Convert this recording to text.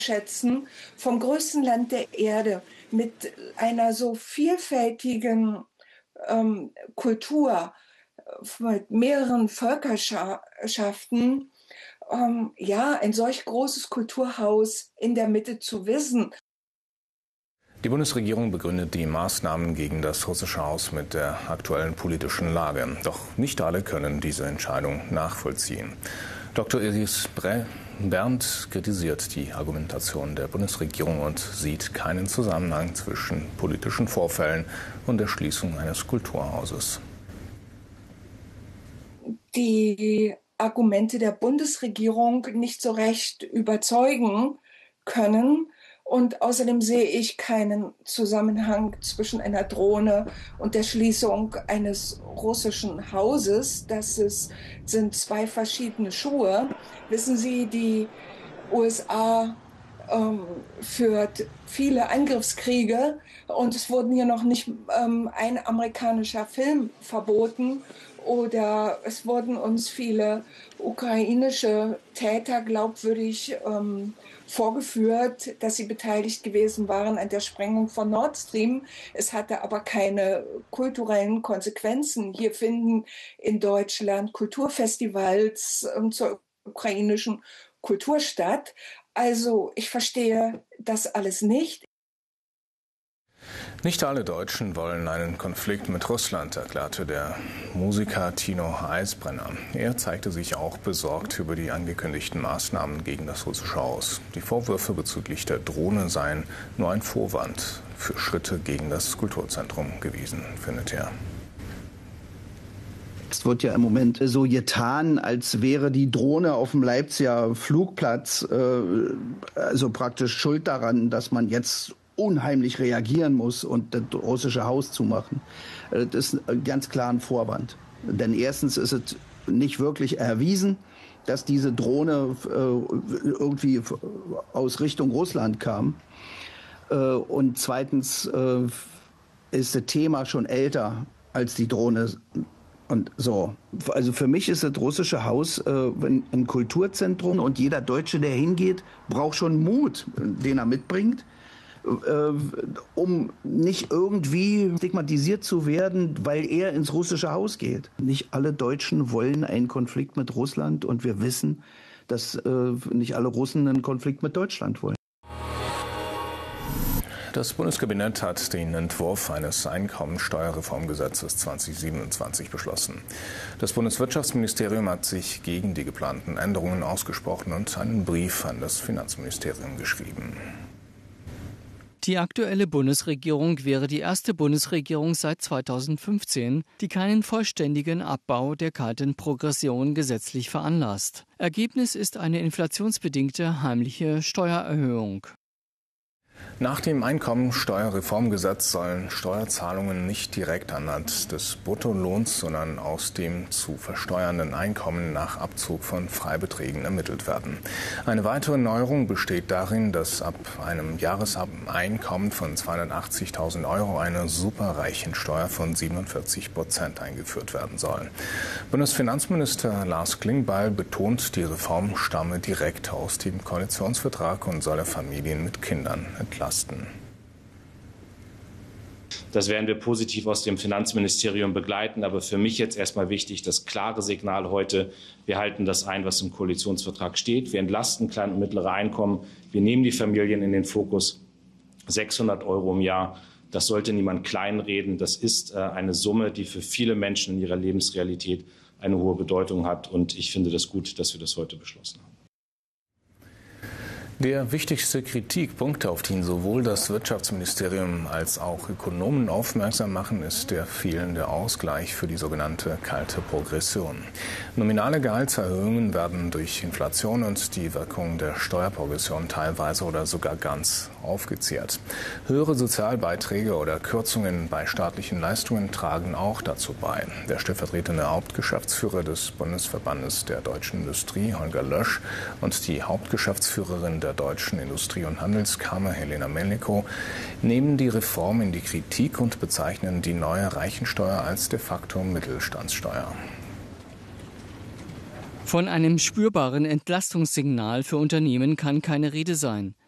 schätzen, vom größten Land der Erde mit einer so vielfältigen Kultur, mit mehreren Völkerschaften, ja, ein solch großes Kulturhaus in der Mitte zu wissen. Die Bundesregierung begründet die Maßnahmen gegen das Russische Haus mit der aktuellen politischen Lage. Doch nicht alle können diese Entscheidung nachvollziehen. Dr. Iris Berndt kritisiert die Argumentation der Bundesregierung und sieht keinen Zusammenhang zwischen politischen Vorfällen und der Schließung eines Kulturhauses. Die Argumente der Bundesregierung nicht so recht überzeugen können. Und außerdem sehe ich keinen Zusammenhang zwischen einer Drohne und der Schließung eines russischen Hauses. Sind zwei verschiedene Schuhe. Wissen Sie, die USA führt viele Angriffskriege und es wurden hier noch nicht ein amerikanischer Film verboten. Oder es wurden uns viele ukrainische Täter glaubwürdig vorgeführt, dass sie beteiligt gewesen waren an der Sprengung von Nord Stream. Es hatte aber keine kulturellen Konsequenzen. Hier finden in Deutschland Kulturfestivals zur ukrainischen Kultur statt. Also ich verstehe das alles nicht. Nicht alle Deutschen wollen einen Konflikt mit Russland, erklärte der Musiker Tino Eisbrenner. Er zeigte sich auch besorgt über die angekündigten Maßnahmen gegen das Russische Haus. Die Vorwürfe bezüglich der Drohne seien nur ein Vorwand für Schritte gegen das Kulturzentrum gewesen, findet er. Es wird ja im Moment so getan, als wäre die Drohne auf dem Leipziger Flugplatz also praktisch schuld daran, dass man jetzt unheimlich reagieren muss und das russische Haus zumachen. Das ist ganz klar ein Vorwand. Denn erstens ist es nicht wirklich erwiesen, dass diese Drohne irgendwie aus Richtung Russland kam. Und zweitens ist das Thema schon älter als die Drohne. Und so. Also für mich ist das russische Haus ein Kulturzentrum und jeder Deutsche, der hingeht, braucht schon Mut, den er mitbringt, um nicht irgendwie stigmatisiert zu werden, weil er ins russische Haus geht. Nicht alle Deutschen wollen einen Konflikt mit Russland und wir wissen, dass nicht alle Russen einen Konflikt mit Deutschland wollen. Das Bundeskabinett hat den Entwurf eines Einkommensteuerreformgesetzes 2027 beschlossen. Das Bundeswirtschaftsministerium hat sich gegen die geplanten Änderungen ausgesprochen und einen Brief an das Finanzministerium geschrieben. Die aktuelle Bundesregierung wäre die erste Bundesregierung seit 2015, die keinen vollständigen Abbau der kalten Progression gesetzlich veranlasst. Ergebnis ist eine inflationsbedingte heimliche Steuererhöhung. Nach dem Einkommensteuerreformgesetz sollen Steuerzahlungen nicht direkt anhand des Bruttolohns, sondern aus dem zu versteuernden Einkommen nach Abzug von Freibeträgen ermittelt werden. Eine weitere Neuerung besteht darin, dass ab einem Jahreseinkommen von 280.000 € eine Superreichensteuer von 47% eingeführt werden soll. Bundesfinanzminister Lars Klingbeil betont, die Reform stamme direkt aus dem Koalitionsvertrag und solle Familien mit Kindern entlasten. Das werden wir positiv aus dem Finanzministerium begleiten. Aber für mich jetzt erstmal wichtig, das klare Signal heute, wir halten das ein, was im Koalitionsvertrag steht. Wir entlasten kleine und mittlere Einkommen. Wir nehmen die Familien in den Fokus. 600 € im Jahr, das sollte niemand kleinreden. Das ist eine Summe, die für viele Menschen in ihrer Lebensrealität eine hohe Bedeutung hat. Und ich finde das gut, dass wir das heute beschlossen haben. Der wichtigste Kritikpunkt, auf den sowohl das Wirtschaftsministerium als auch Ökonomen aufmerksam machen, ist der fehlende Ausgleich für die sogenannte kalte Progression. Nominale Gehaltserhöhungen werden durch Inflation und die Wirkung der Steuerprogression teilweise oder sogar ganz aufgezehrt. Höhere Sozialbeiträge oder Kürzungen bei staatlichen Leistungen tragen auch dazu bei. Der stellvertretende Hauptgeschäftsführer des Bundesverbandes der deutschen Industrie, Holger Lösch, und die Hauptgeschäftsführerin der Deutschen Industrie- und Handelskammer, Helena Melnikow, nehmen die Reform in die Kritik und bezeichnen die neue Reichensteuer als de facto Mittelstandssteuer. Von einem spürbaren Entlastungssignal für Unternehmen kann keine Rede sein.